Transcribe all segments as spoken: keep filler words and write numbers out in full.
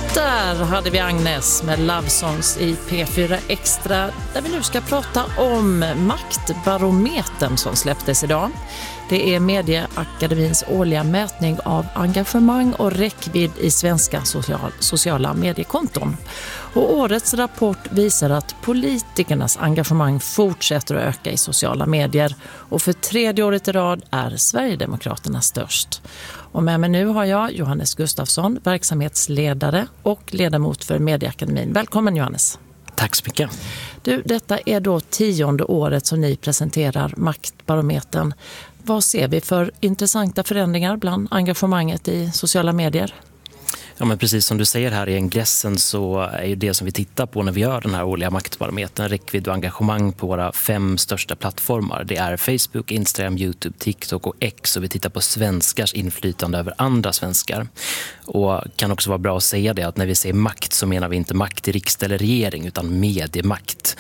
Där hade vi Agnes med Love Songs i P fyra Extra, där vi nu ska prata om Maktbarometern som släpptes idag. Det är Medieakademins årliga mätning av engagemang och räckvidd i svenska social, sociala mediekonton. Och årets rapport visar att politikernas engagemang fortsätter att öka i sociala medier. Och för tredje året i rad är Sverigedemokraterna störst. Och med mig nu har jag Johannes Gustafsson, verksamhetsledare och ledamot för Medieakademin. Välkommen Johannes. Tack så mycket. Du, detta är då tionde året som ni presenterar Maktbarometern. Vad ser vi för intressanta förändringar bland engagemanget i sociala medier? Ja, men precis som du säger här i ingressen så är ju det som vi tittar på när vi gör den här årliga Maktbarometern räckvidd och engagemang på våra fem största plattformar. Det är Facebook, Instagram, YouTube, TikTok och X, och vi tittar på svenskars inflytande över andra svenskar. Och kan också vara bra att säga det att när vi säger makt så menar vi inte makt i riksdag eller regering utan mediemakt.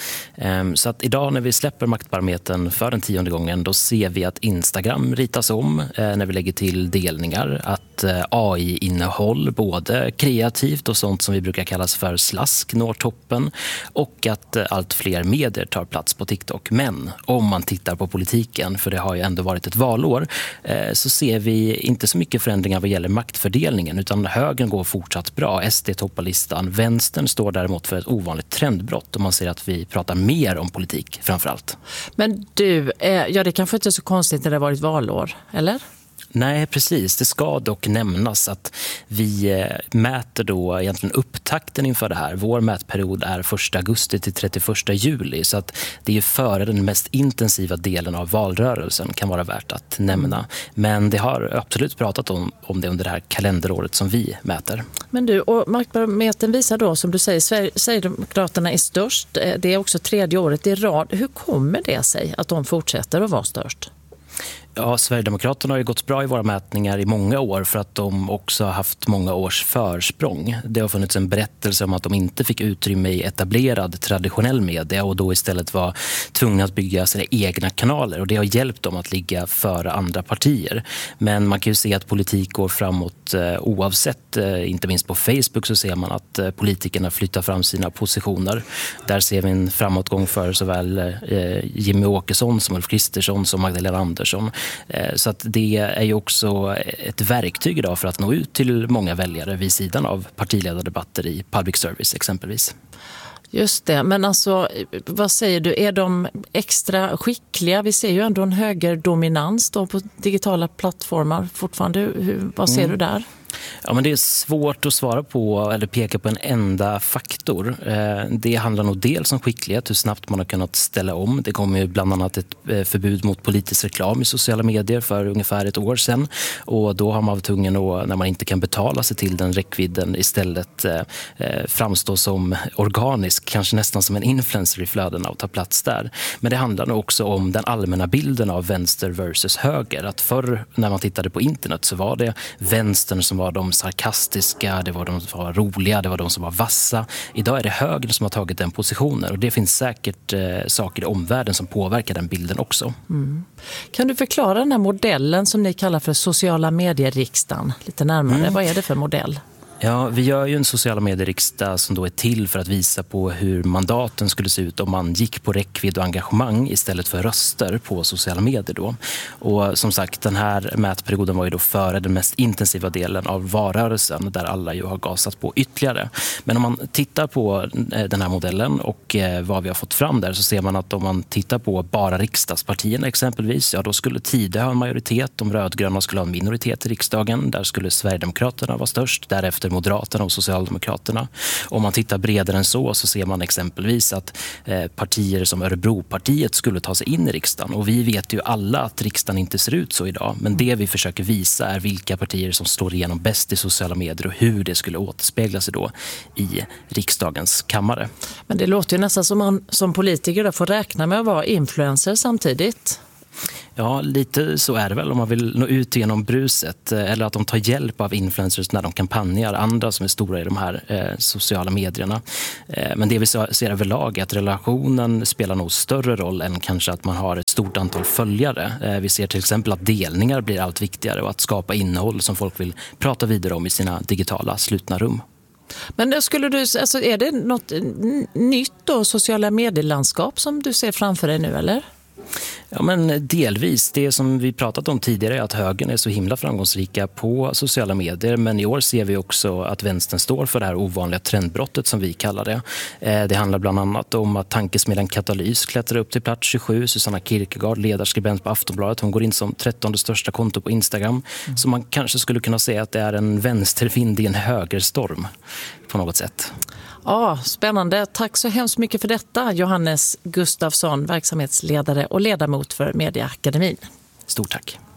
Så att idag när vi släpper Maktbarometern för den tionde gången, då ser vi att Instagram ritas om när vi lägger till delningar, att A I-innehåll både kreativt och sånt som vi brukar kallas för slask når toppen, och att allt fler medier tar plats på TikTok. Men om man tittar på politiken, för det har ju ändå varit ett valår, så ser vi inte så mycket förändringar vad gäller maktfördelningen, utan högern går fortsatt bra. S D toppar listan. Vänstern står däremot för ett ovanligt trendbrott, och man ser att vi pratar mer om politik framförallt. Men du, ja, det kanske inte är så konstigt när det har varit valår, eller? Nej, precis. Det ska dock nämnas att vi mäter då egentligen upptakten inför det här. Vår mätperiod är första augusti till trettioförsta juli, så att det är före den mest intensiva delen av valrörelsen, kan vara värt att nämna. Men det har absolut pratat om, om det under det här kalenderåret som vi mäter. Men du, och Maktbarometern visar då, som du säger, Sverigedemokraterna är störst. Det är också tredje året i rad. Hur kommer det sig att de fortsätter att vara störst? Ja, Sverigedemokraterna har ju gått bra i våra mätningar i många år för att de också har haft många års försprång. Det har funnits en berättelse om att de inte fick utrymme i etablerad traditionell media och då istället var tvungna att bygga sina egna kanaler, och det har hjälpt dem att ligga före andra partier. Men man kan ju se att politik går framåt eh, oavsett, eh, inte minst på Facebook så ser man att eh, politikerna flyttar fram sina positioner. Där ser vi en framåtgång för såväl eh, Jimmy Åkesson som Ulf Kristersson som Magdalena Andersson. Så att det är ju också ett verktyg idag för att nå ut till många väljare vid sidan av partiledardebatter i public service exempelvis. Just det, men alltså vad säger du, är de extra skickliga? Vi ser ju ändå en högerdominans då på digitala plattformar fortfarande. Hur, vad ser mm. du där? Ja, men det är svårt att svara på eller peka på en enda faktor. Det handlar nog dels om skicklighet, hur snabbt man har kunnat ställa om. Det kom ju bland annat ett förbud mot politisk reklam i sociala medier för ungefär ett år sedan. Och då har man varit tvungen att, när man inte kan betala sig till den räckvidden, istället framstå som organisk, kanske nästan som en influencer i flödena och ta plats där. Men det handlar nog också om den allmänna bilden av vänster versus höger. Att förr när man tittade på internet så var det vänstern som var de sarkastiska, det var de som var roliga, det var de som var vassa. Idag är det högern som har tagit den positionen, och det finns säkert eh, saker i omvärlden som påverkar den bilden också. Mm. Kan du förklara den här modellen som ni kallar för sociala medier-riksdagen lite närmare? Mm. Vad är det för modell? Ja, vi gör ju en sociala medier-riksdag som då är till för att visa på hur mandaten skulle se ut om man gick på räckvidd och engagemang istället för röster på sociala medier då. Och som sagt, den här mätperioden var ju då före den mest intensiva delen av valrörelsen där alla ju har gasat på ytterligare. Men om man tittar på den här modellen och vad vi har fått fram där, så ser man att om man tittar på bara riksdagspartierna exempelvis, ja då skulle Tidö ha en majoritet, de rödgröna skulle ha en minoritet i riksdagen, där skulle Sverigedemokraterna vara störst, därefter Moderaterna och Socialdemokraterna. Om man tittar bredare än så så ser man exempelvis att eh, partier som Örebropartiet skulle ta sig in i riksdagen. Och vi vet ju alla att riksdagen inte ser ut så idag. Men det vi försöker visa är vilka partier som slår igenom bäst i sociala medier och hur det skulle återspegla sig då i riksdagens kammare. Men det låter ju nästan som man som politiker då får räkna med att vara influencer samtidigt. Ja, lite så är det väl om man vill nå ut genom bruset, eller att de tar hjälp av influencers när de kampanjar, andra som är stora i de här eh, sociala medierna. Eh, men det vi ser överlag är att relationen spelar nog större roll än kanske att man har ett stort antal följare. Eh, vi ser till exempel att delningar blir allt viktigare och att skapa innehåll som folk vill prata vidare om i sina digitala slutna rum. Men skulle du, alltså är det något nytt då, sociala medielandskap som du ser framför dig nu, eller? Ja, men delvis. Det som vi pratat om tidigare är att högern är så himla framgångsrika på sociala medier, men i år ser vi också att vänstern står för det här ovanliga trendbrottet som vi kallar det. Det handlar bland annat om att tankesmedjan Katalys klättrar upp till plats tjugosju. Susanna Kierkegaard, ledarskribent på Aftonbladet, hon går in som trettonde största konto på Instagram. Mm. Så man kanske skulle kunna säga att det är en vänstervind i en högerstorm på något sätt. Ja, spännande. Tack så hemskt mycket för detta, Johannes Gustafsson, verksamhetsledare och ledamot för Mediaakademin. Stort tack.